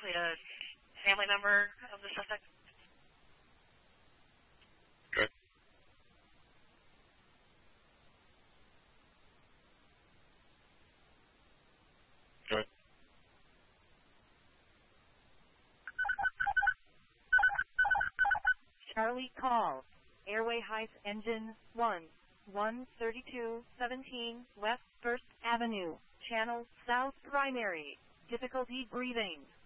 possibly a family member of the suspect. Good. Good. Charlie call. Airway Heights Engine 1, 13217 West 1st Avenue, Channel South Primary. Difficulty breathing.